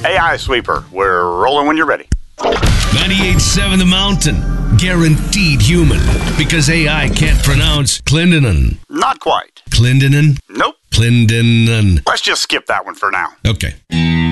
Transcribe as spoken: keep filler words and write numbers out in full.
A I Sweeper. We're rolling when you're ready. ninety-eight point seven The Mountain. Guaranteed human. Because A I can't pronounce Clendenin. Not quite. Clendenin? Nope. Clendenin. Let's just skip that one for now. Okay.